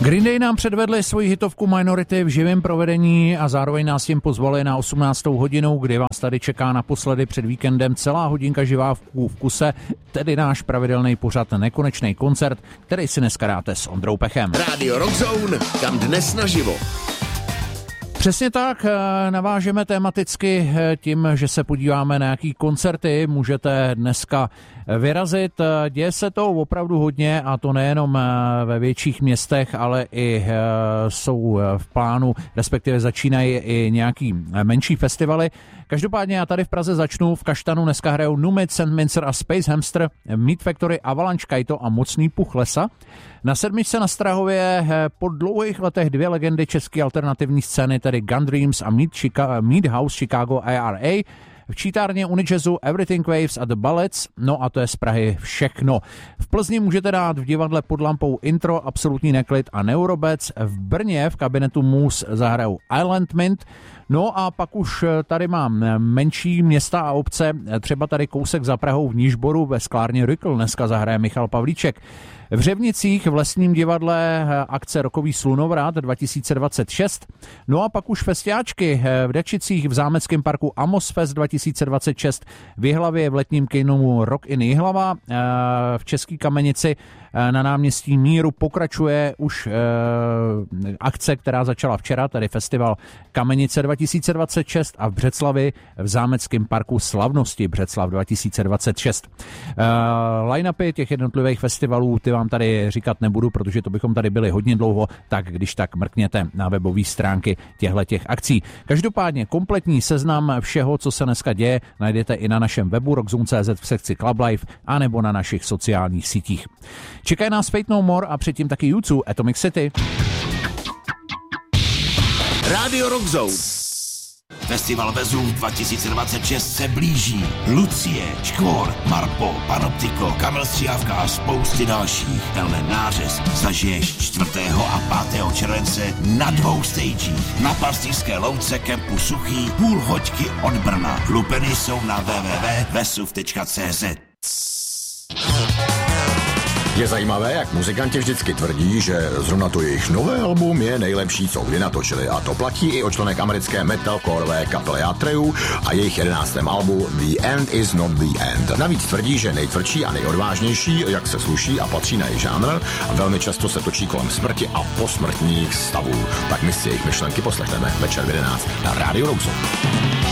Green Day nám předvedli svoji hitovku Minority v živém provedení a zároveň nás tím pozvali na 18. hodinu, kdy vás tady čeká naposledy před víkendem celá hodinka živá v kuse, tedy náš pravidelný pořad Nekonečný koncert, který si dneska dáte s Ondrou Pechem. Rádio Rock Zone, kam dnes naživo. Přesně tak, navážeme tematicky tím, že se podíváme na jaký koncerty můžete dneska vyrazit. Děje se to opravdu hodně a to nejenom ve větších městech, ale i jsou v plánu, respektive začínají i nějaký menší festivaly. Každopádně já tady v Praze začnu. V Kaštanu dneska hrajou Numid, Sandminster a Space Hamster, Meat Factory, Avalanche, Kaito a Mocný puch lesa. Na sedmičce na Strahově po dlouhých letech dvě legendy české alternativní scény, tedy Gun Dreams a Meat House Chicago IRA. V čítárně Unijazzu Everything Waves a The Ballets, no a to je z Prahy všechno. V Plzni můžete dát v divadle pod lampou Intro, Absolutní neklid a Neurobec. V Brně v kabinetu Moose zahrajou Island Mint. No a pak už tady mám menší města a obce, třeba tady kousek za Prahou v Nížboru ve sklárně Rykl dneska zahraje Michal Pavlíček. V Řevnicích v Lesním divadle akce Rokový slunovrat 2026. No a pak už festiáčky v Dečicích v zámeckém parku Amosfest 2026, v Jihlavě v letním kinu Rock in Jihlava, v České Kamenici na náměstí Míru pokračuje už akce, která začala včera, tedy festival Kamenice 2026 a v Břeclavi v zámeckém parku Slavnosti Břeclav 2026. Line-upy těch jednotlivých festivalů ty vám tady říkat nebudu, protože to bychom tady byli hodně dlouho, tak když tak mrkněte na webové stránky těchto akcí. Každopádně kompletní seznam všeho, co se dneska děje, najdete i na našem webu rockzone.cz v sekci Club Life a nebo na našich sociálních sítích. Čekají nás Fate No More a předtím taky YouTube Atomic City. Rádio Rock Zone. Festival Vezuv 2026 se blíží. Lucie, Škvor, Marpo, Panoptiko, Kamil Stříhavka a spousty dalších. Tenhle nářez zažiješ 4. a 5. července na 2 stagích. Na Pastýřské louce kempu Suchý, půl hoďky od Brna. Lupeny jsou na www.vesuv.cz. Je zajímavé, jak muzikanti vždycky tvrdí, že zrovna to jejich nové album je nejlepší, co kdy natočili. A to platí i o členek americké metalcoreové kapely Atreyu a jejich 11. albu The End Is Not The End. Navíc tvrdí, že nejtvrdší a nejodvážnější, jak se sluší a patří na jejich žánr, a velmi často se točí kolem smrti a posmrtných stavů. Tak my si jejich myšlenky poslechneme večer v 11 na Rádiu Rock Zone.